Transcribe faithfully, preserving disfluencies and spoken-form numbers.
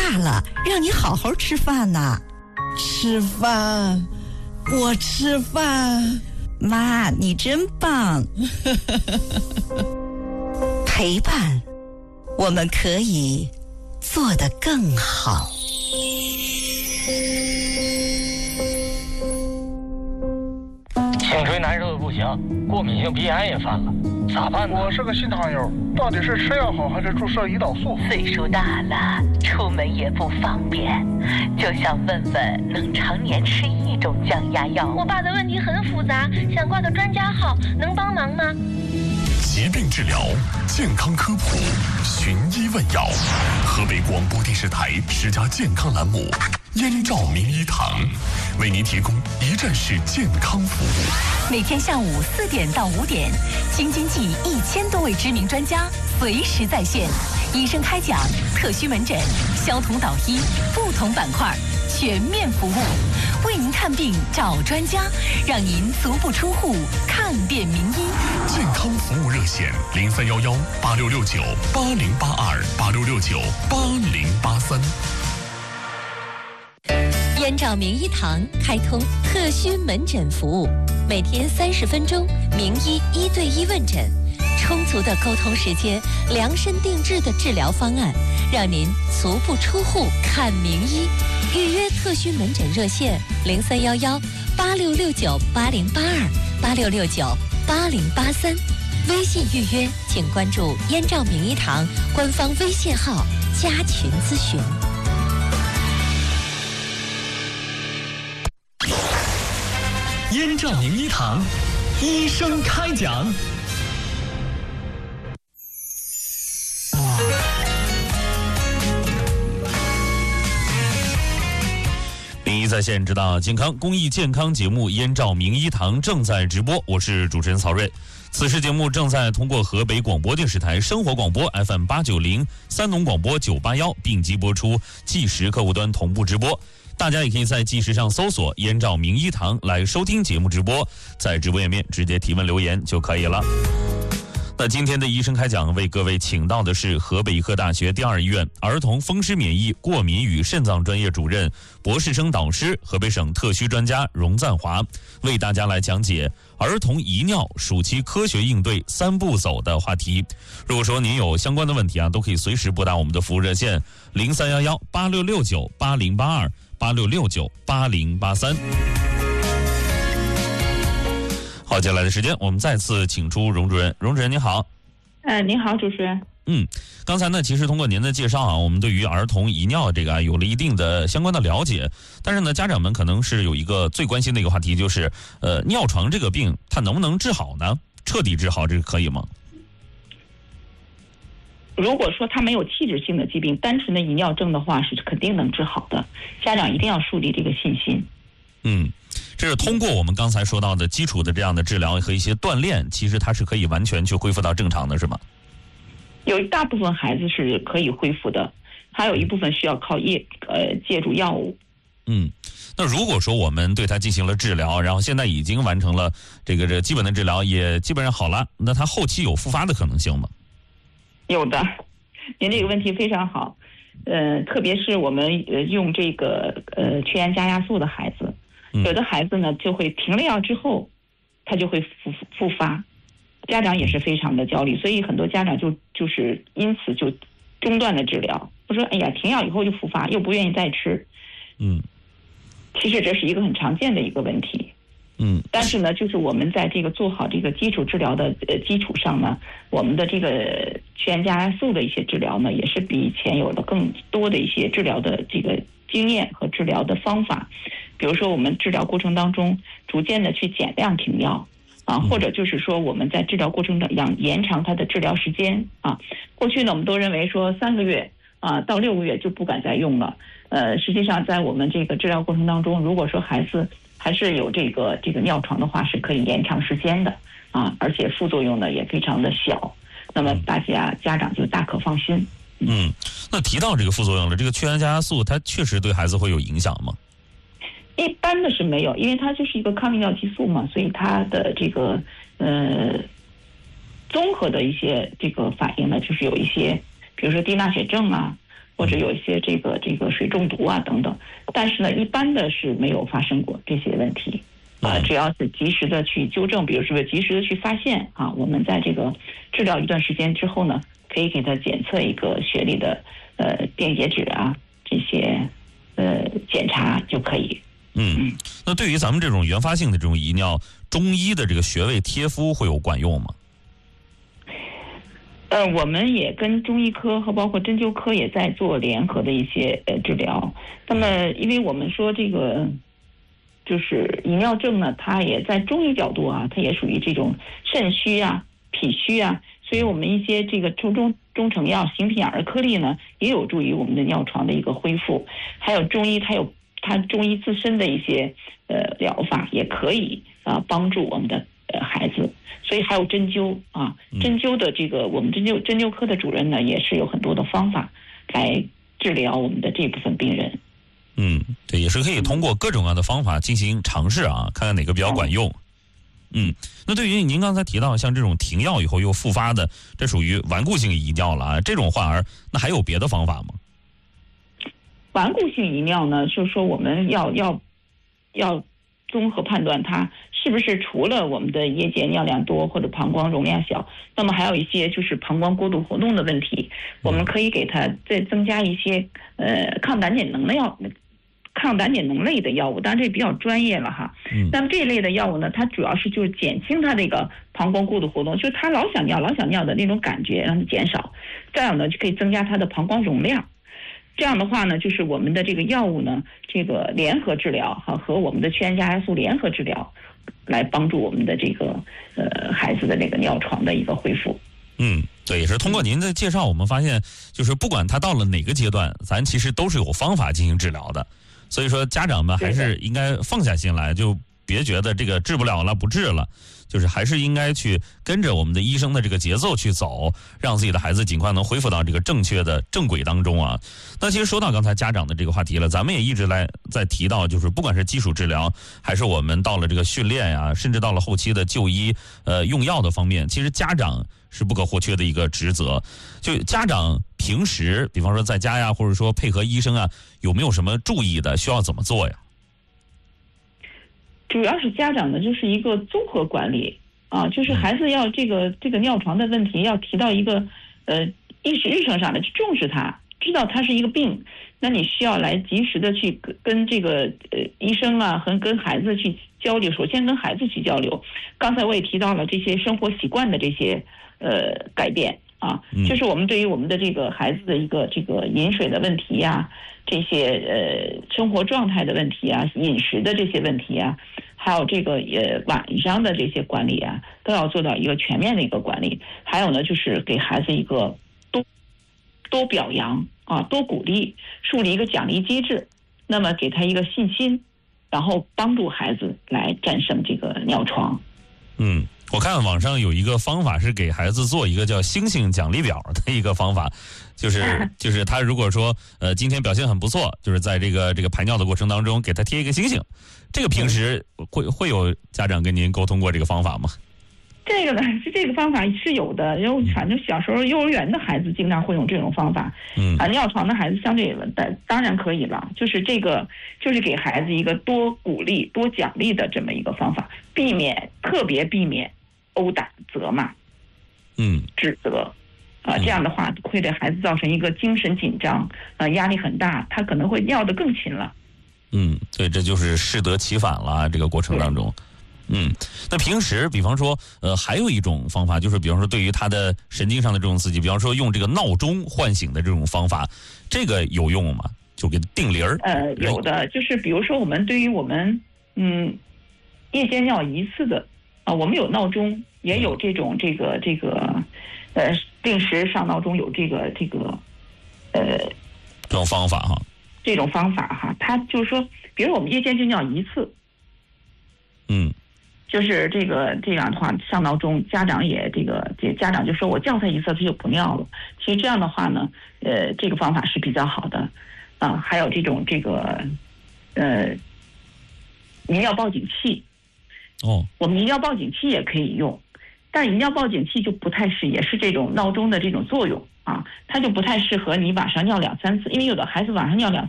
大了，让你好好吃饭呢。 吃饭，我吃饭。 妈，你真棒。陪伴，我们可以做得更好。 颈椎难受的不行，过敏性鼻炎也犯了，咋办呢？ 我是个新糖友，到底是吃药好还是注射胰岛素？ 岁数大了，出门也不方便，就想问问能常年吃一种降压药。 我爸的问题很复杂，想挂个专家号，能帮忙吗？ 疾病治疗，健康科普，寻医问药。河北广播电视台十佳健康栏目燕赵名医堂，为您提供一站式健康服务。 每天下午四点到五点，京津冀一千多位知名专家随时在线，医生开讲，特需门诊，消同导医，不同板块全面服务，为您看病找专家，让您足不出户看遍名医。 健康服务热线零三幺幺八六六九八零八二八六六九八零八三。 燕赵名医堂开通特需门诊服务，每天三十分钟，名医一对一问诊，充足的沟通时间，量身定制的治疗方案，让您足不出户看名医。预约特需门诊热线零三幺幺八六六九八零八二八六六九八零八三。微信预约请关注燕赵名医堂官方微信号加群咨询。 燕赵名医堂，医生开讲。 名医在线，知道健康公益健康节目《燕赵名医堂》正在直播，我是主持人曹睿。此时节目正在通过河北广播电视台生活广播 F M 八九零、三农广播九八幺并机播出，计时客户端同步直播。大家也可以在计时上搜索燕赵名医堂来收听节目直播，在直播页面直接提问留言就可以了。那今天的医生开讲为各位请到的是河北医科大学第二医院儿童风湿免疫过敏与肾脏专业主任、博士生导师、河北省特需专家荣赞华，为大家来讲解儿童遗尿暑期科学应对三步走的话题。如果说您有相关的问题啊，都可以随时拨打我们的服务热线零三幺幺八六六九八零八二八六六九八零八三。好，接下来的时间我们再次请出荣主任。荣主任您好。 呃，您好，主持人。 嗯，刚才呢，其实通过您的介绍啊，我们对于儿童遗尿这个啊有了一定的相关的了解。但是呢，家长们可能是有一个最关心的一个话题，就是呃，尿床这个病它能不能治好呢？彻底治好这个可以吗？ 如果说他没有器质性的疾病，单纯的遗尿症的话，是肯定能治好的。家长一定要树立这个信心。 嗯，这是通过我们刚才说到的基础的这样的治疗和一些锻炼，其实它是可以完全去恢复到正常的，是吗？ 有一大部分孩子是可以恢复的，还有一部分需要靠业呃借助药物。 嗯，那如果说我们对他进行了治疗，然后现在已经完成了这个这基本的治疗，也基本上好了，那他后期有复发的可能性吗？ 有的，您这个问题非常好。呃，特别是我们呃用这个呃缺盐加压素的孩子，有的孩子呢就会停了药之后，他就会复复发，家长也是非常的焦虑，所以很多家长就就是因此就中断了治疗。我说，哎呀，停药以后就复发，又不愿意再吃。 嗯， 其实这是一个很常见的一个问题。 嗯， 但是呢，就是我们在这个做好这个基础治疗的呃基础上呢，我们的这个缺盐加压素的一些治疗呢，也是比以前有了更多的一些治疗的这个经验和治疗的方法。比如说，我们治疗过程当中逐渐的去减量停药啊，或者就是说我们在治疗过程中要延长它的治疗时间啊。过去呢，我们都认为说三个月啊到六个月就不敢再用了。呃，实际上在我们这个治疗过程当中，如果说孩子还是有这个这个尿床的话，是可以延长时间的啊，而且副作用呢也非常的小，那么大家家长就大可放心。 嗯，那提到这个副作用了，这个缺盐加压素它确实对孩子会有影响吗？ 一般的是没有，因为它就是一个抗利尿激素嘛，所以它的这个呃综合的一些这个反应呢，就是有一些，比如说低钠血症啊， 或者有一些这个这个水中毒啊等等。但是呢，一般的是没有发生过这些问题。啊，只要是及时的去纠正，比如说及时的去发现啊，我们在这个治疗一段时间之后呢，可以给他检测一个血里的呃电解质啊这些呃检查就可以。 嗯，那对于咱们这种原发性的这种遗尿，中医的这个穴位贴敷会有管用吗？ 呃，我们也跟中医科和包括针灸科也在做联合的一些呃治疗。那么，因为我们说这个。就是遗尿症呢，它也在中医角度啊，它也属于这种肾虚啊、脾虚啊，所以我们一些这个中中中成药、行品雅尔颗粒呢，也有助于我们的尿床的一个恢复。还有中医，它有它中医自身的一些呃疗法，也可以啊帮助我们的呃孩子。所以还有针灸啊，针灸的这个我们针灸针灸科的主任呢，也是有很多的方法来治疗我们的这部分病人。 嗯，对，也是可以通过各种各样的方法进行尝试啊，看看哪个比较管用。嗯，那对于您刚才提到像这种停药以后又复发的，这属于顽固性遗尿了啊，这种患儿那还有别的方法吗？ 顽固性遗尿呢，就是说我们要要要综合判断它是不是除了我们的夜间尿量多或者膀胱容量小，那么还有一些就是膀胱过度活动的问题，我们可以给它再增加一些呃抗胆碱能的药。抗胆碱能类的药物，当然这比较专业了哈。嗯。那么这一类的药物呢，它主要是就是减轻它这个膀胱过度活动，就是它老想尿、老想尿的那种感觉，让它减少。再有呢，就可以增加它的膀胱容量。这样的话呢，就是我们的这个药物呢，这个联合治疗哈，和我们的去氨加癌素联合治疗，来帮助我们的这个呃孩子的这个尿床的一个恢复。 嗯，对，也是通过您的介绍，我们发现就是不管他到了哪个阶段，咱其实都是有方法进行治疗的。所以说，家长们还是应该放下心来，就别觉得这个治不了了，不治了，就是还是应该去跟着我们的医生的这个节奏去走，让自己的孩子尽快能恢复到这个正确的正轨当中啊。那其实说到刚才家长的这个话题了，咱们也一直来在提到，就是不管是基础治疗，还是我们到了这个训练呀、啊，甚至到了后期的就医、呃用药的方面，其实家长是不可或缺的一个职责。就家长平时，比方说在家呀，或者说配合医生啊，有没有什么注意的，需要怎么做呀？ 主要是家长呢，就是一个综合管理啊，就是孩子要这个这个尿床的问题要提到一个呃意识日程上的去重视它，知道它是一个病，那你需要来及时的去跟跟这个呃医生啊和跟孩子去交流，首先跟孩子去交流。刚才我也提到了这些生活习惯的这些呃改变啊，就是我们对于我们的这个孩子的一个这个饮水的问题呀、啊，这些呃生活状态的问题啊，饮食的这些问题啊，还有这个呃晚上的这些管理啊，都要做到一个全面的一个管理。还有呢，就是给孩子一个多多表扬啊，多鼓励，树立一个奖励机制，那么给他一个信心，然后帮助孩子来战胜这个尿床。 嗯。我看网上有一个方法是给孩子做一个叫星星奖励表的一个方法，就是就是他如果说呃今天表现很不错，就是在这个这个排尿的过程当中给他贴一个星星。这个平时会会有家长跟您沟通过这个方法吗？ 这个呢，这个方法是有的，因为反正小时候幼儿园的孩子经常会用这种方法。嗯，啊，尿床的孩子相对当当然可以了，就是这个就是给孩子一个多鼓励、多奖励的这么一个方法，避免特别避免殴打、责骂、 嗯， 指责，啊，这样的话会对孩子造成一个精神紧张，啊，压力很大，他可能会尿得更勤了。 嗯，所以这就是适得其反了，这个过程当中。嗯，那平时比方说，呃，还有一种方法，就是比方说对于他的神经上的这种刺激，比方说用这个闹钟唤醒的这种方法，这个有用吗？就给定铃儿？ 呃，有的，就是比如说我们对于我们嗯夜间尿一次的啊、呃，我们有闹钟，也有这种这个这个呃定时上闹钟，有这个这个呃这种方法哈。 这种方法哈，它就是说，比如我们夜间就尿一次， 嗯。 就是这个这样的话，上闹钟，家长也这个这家长就说我叫他一次他就不尿了。其实这样的话呢，呃，这个方法是比较好的啊。还有这种这个呃遗尿报警器， 哦， 我们遗尿报警器也可以用，但遗尿报警器就不太是，也是这种闹钟的这种作用啊，它就不太适合你晚上尿两三次，因为有的孩子晚上尿两